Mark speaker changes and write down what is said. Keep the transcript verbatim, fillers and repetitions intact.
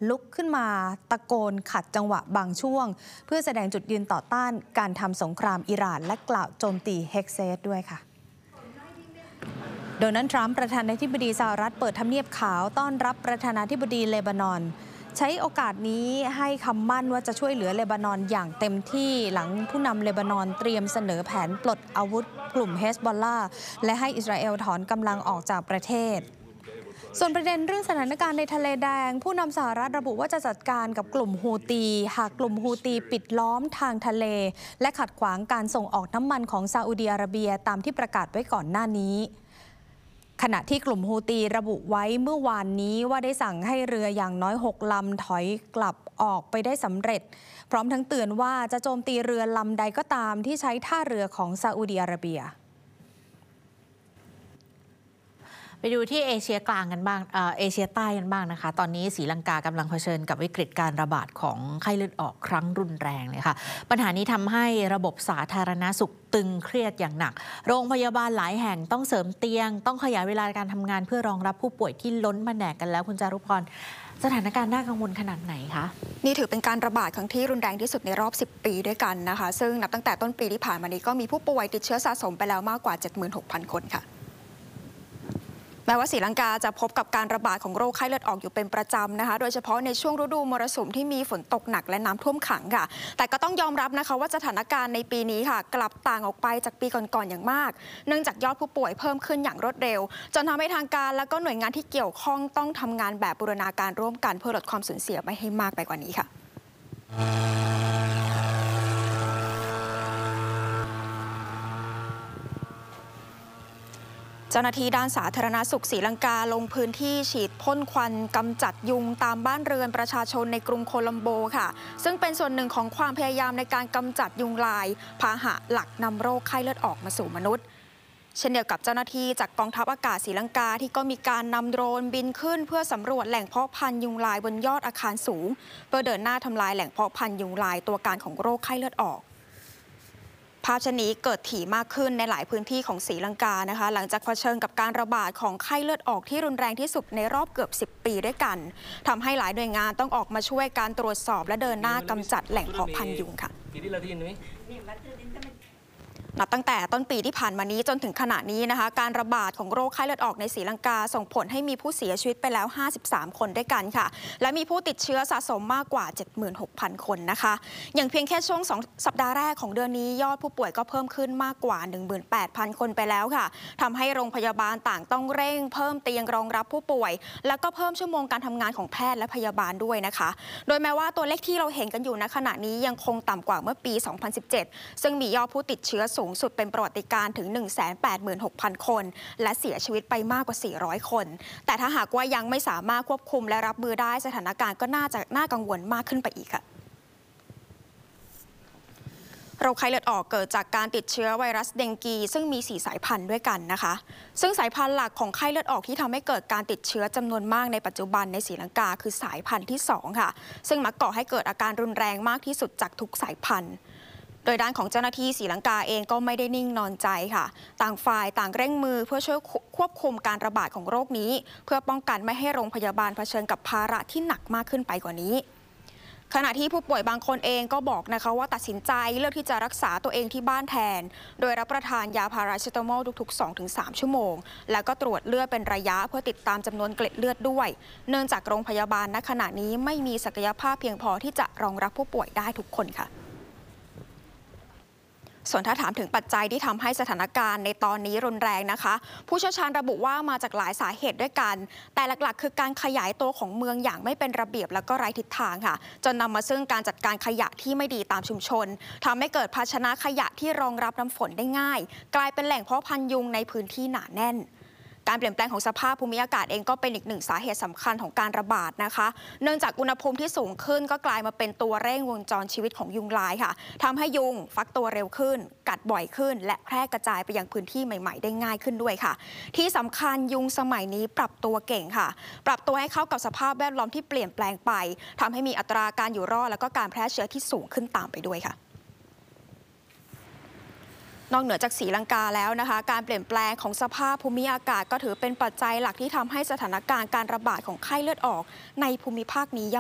Speaker 1: ลุกขึ้นมาตะโกนขัดจังหวะบางช่วงเพื่อแสดงจุดยืนต่อต้านการทำสงครามอิหร่านและกล่าวโจมตีเฮกเซสด้วยค่ะโดนัลด์ทรัมป์ประธานาธิบดีสหรัฐเปิดทำเนียบขาวต้อนรับประธานาธิบดีเลบานอนใช้โอกาสนี้ให้คำมั่นว่าจะช่วยเหลือเลบานอนอย่างเต็มที่หลังผู้นำเลบานอนเตรียมเสนอแผนปลดอาวุธกลุ่มเฮซบอลลาห์และให้อิสราเอลถอนกำลังออกจากประเทศส่วนประเด็นเรื่องสถานการณ์ในทะเลแดงผู้นำสหรัฐระบุว่าจะจัดการกับกลุ่มฮูตีหากกลุ่มฮูตีปิดล้อมทางทะเลและขัดขวางการส่งออกน้ำมันของซาอุดิอาระเบียตามที่ประกาศไว้ก่อนหน้านี้ขณะที่กลุ่มฮูตีระบุไว้เมื่อวานนี้ว่าได้สั่งให้เรืออย่างน้อยหกลำถอยกลับออกไปได้สำเร็จพร้อมทั้งเตือนว่าจะโจมตีเรือลำใดก็ตามที่ใช้ท่าเรือของซาอุดิอาระเบีย
Speaker 2: ไปดูที่เอเชียกลางกันบ้างเอ่อเอเชียใต้กันบ้างนะคะตอนนี้ศรีลังกากำลังเผชิญกับวิกฤตการระบาดของไข้เลือดออกครั้งรุนแรงเลยค่ะปัญหานี้ทำให้ระบบสาธารณสุขตึงเครียดอย่างหนักโรงพยาบาลหลายแห่งต้องเสริมเตียงต้องขยายเวลาการทำงานเพื่อรองรับผู้ป่วยที่ล้นแผนกกันแล้วคุณจารุพรสถานการณ์น่ากังวลขนาดไหนคะ
Speaker 3: นี่ถือเป็นการระบาดครั้งที่รุนแรงที่สุดในรอบสิบปีด้วยกันนะคะซึ่งนับตั้งแต่ต้นปีที่ผ่านมานี้ก็มีผู้ป่วยติดเชื้อสะสมไปแล้วมากกว่า เจ็ดหมื่นหกพัน คนค่ะแม้ว่าศรีลังกาจะพบกับการระบาดของโรคไข้เลือดออกอยู่เป็นประจำนะคะโดยเฉพาะในช่วงฤดูมรสุมที่มีฝนตกหนักและน้ำท่วมขังค่ะแต่ก็ต้องยอมรับนะคะว่าสถานการณ์ในปีนี้ค่ะกลับต่างออกไปจากปีก่อนๆอย่างมากเนื่องจากยอดผู้ป่วยเพิ่มขึ้นอย่างรวดเร็วจนทำให้ทางการและก็หน่วยงานที่เกี่ยวข้องต้องทำงานแบบบูรณาการร่วมกันเพื่อลดความสูญเสียไม่ให้มากไปกว่านี้ค่ะเจ้าหน้าที่ด้านสาธารณสุขศรีลังกาลงพื้นที่ฉีดพ่นควันกำจัดยุงตามบ้านเรือนประชาชนในกรุงโคลัมโบค่ะซึ่งเป็นส่วนหนึ่งของความพยายามในการกำจัดยุงลายพาหะหลักนำโรคไข้เลือดออกมาสู่มนุษย์เช่นเดียวกับเจ้าหน้าที่จากกองทัพอากาศศรีลังกาที่ก็มีการนำโดรนบินขึ้นเพื่อสำรวจแหล่งเพาะพันธุ์ยุงลายบนยอดอาคารสูงเพื่อเดินหน้าทำลายแหล่งเพาะพันธุ์ยุงลายตัวการของโรคไข้เลือดออกภาพเช่นนี้เกิดถี่มากขึ้นในหลายพื้นที่ของศรีลังกานะคะหลังจากเผชิญกับการระบาดของไข้เลือดออกที่รุนแรงที่สุดในรอบเกือบสิบปีด้วยกันทำให้หลายหน่วยงานต้องออกมาช่วยการตรวจสอบและเดินหน้ากำจัดแหล่งเพาะพันธุ์ยุงค่ะนับตั้งแต่ต้นปีที่ผ่านมานี้จนถึงขณะนี้นะคะการระบาดของโรคไข้เลือดออกในศรีลังกาส่งผลให้มีผู้เสียชีวิตไปแล้วห้าสิบสามคนด้วยกันค่ะและมีผู้ติดเชื้อสะสมมากกว่า เจ็ดหมื่นหกพัน คนนะคะอย่างเพียงแค่ช่วงสองสัปดาห์แรกของเดือนนี้ยอดผู้ป่วยก็เพิ่มขึ้นมากกว่า หนึ่งหมื่นแปดพัน คนไปแล้วค่ะทำให้โรงพยาบาลต่างต้องเร่งเพิ่มเตียงรองรับผู้ป่วยแล้วก็เพิ่มชั่วโมงการทำงานของแพทย์และพยาบาลด้วยนะคะโดยแม้ว่าตัวเลขที่เราเห็นกันอยู่ณขณะนี้ยังคงต่ำกว่าเมื่อปี สองพันสิบเจ็ด ซึ่งมียอดผู้ติดเชื้อสูงสุดเป็นประวัติการถึง หนึ่งแสนแปดหมื่นหกพัน คนและเสียชีวิตไปมากกว่าสี่ร้อยคนแต่ถ้าหากว่ายังไม่สามารถควบคุมและรับมือได้สถานการณ์ก็น่าจะน่ากังวลมากขึ้นไปอีกค่ะโรคไข้เลือดออกเกิดจากการติดเชื้อไวรัสเดงกีซึ่งมีสี่สายพันธุ์ด้วยกันนะคะซึ่งสายพันธุ์หลักของไข้เลือดออกที่ทำให้เกิดการติดเชื้อจำนวนมากในปัจจุบันในศรีลังกาคือสายพันธุ์ที่สองค่ะซึ่งมักก่อให้เกิดอาการรุนแรงมากที่สุดจากทุกสายพันธุ์โดยด้านของเจ้าหน้าที่ศรีลังกาเองก็ไม่ได้นิ่งนอนใจค่ะต่างฝ่ายต่างเร่งมือเพื่อช่วยควบคุมการระบาดของโรคนี้เพื่อป้องกันไม่ให้โรงพยาบาลเผชิญกับภาระที่หนักมากขึ้นไปกว่านี้ขณะที่ผู้ป่วยบางคนเองก็บอกนะคะว่าตัดสินใจเลือกที่จะรักษาตัวเองที่บ้านแทนโดยรับประทานยาพาราเซตามอลทุกๆ สองถึงสาม ชั่วโมงแล้วก็ตรวจเลือดเป็นระยะเพื่อติดตามจำนวนเกล็ดเลือดด้วยเนื่องจากโรงพยาบาลณขณะนี้ไม่มีศักยภาพเพียงพอที่จะรองรับผู้ป่วยได้ทุกคนค่ะส่วนถ้าถามถึงปัจจัยที่ทำให้สถานการณ์ในตอนนี้รุนแรงนะคะผู้เชี่ยวชาญระบุว่ามาจากหลายสาเหตุด้วยกันแต่หลักๆคือการขยายตัวของเมืองอย่างไม่เป็นระเบียบและก็ไร้ทิศทางค่ะจนนำมาซึ่งการจัดการขยะที่ไม่ดีตามชุมชนทำให้เกิดภาชนะขยะที่รองรับน้ำฝนได้ง่ายกลายเป็นแหล่งเพาะพันธุ์ยุงในพื้นที่หนาแน่นการเปลี่ยนแปลงของสภาพภูมิอากาศเองก็เป็นอีกหนึ่งสาเหตุสำคัญของการระบาดนะคะเนื่องจากอุณหภูมิที่สูงขึ้นก็กลายมาเป็นตัวเร่งวงจรชีวิตของยุงลายค่ะทำให้ยุงฟักตัวเร็วขึ้นกัดบ่อยขึ้นและแพร่กระจายไปยังพื้นที่ใหม่ๆได้ง่ายขึ้นด้วยค่ะที่สำคัญยุงสมัยนี้ปรับตัวเก่งค่ะปรับตัวให้เข้ากับสภาพแวดล้อมที่เปลี่ยนแปลงไปทำให้มีอัตราการอยู่รอดและก็การแพร่เชื้อที่สูงขึ้นตามไปด้วยค่ะ นอกเหนือจากศรีลังกาแล้วนะคะการเปลี่ยนแปลงของสภาพภูมิอากาศก็ถือเป็นปัจจัยหลักที่ทำให้สถานการณ์การระบาดของไข้เลือดออกในภูมิภาคนี้